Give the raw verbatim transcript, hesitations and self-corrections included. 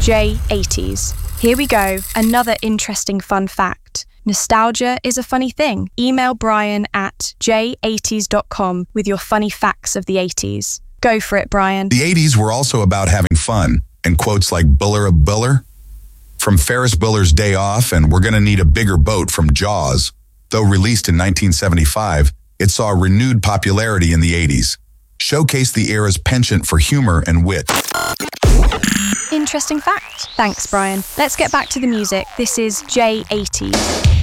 J eighties. Here we go, another interesting fun fact. Nostalgia is a funny thing. Email Brian at j eighties dot com with your funny facts of the eighties. Go for it, Brian. The eighties were also about having fun, and quotes like Buller a Buller from Ferris Buller's Day Off and We're Gonna Need a Bigger Boat from Jaws. Though released in nineteen seventy-five, it saw renewed popularity in the eighties. Showcased the era's penchant for humor and wit. Interesting fact. Thanks, Brian. Let's get back to the music. This is J eighties.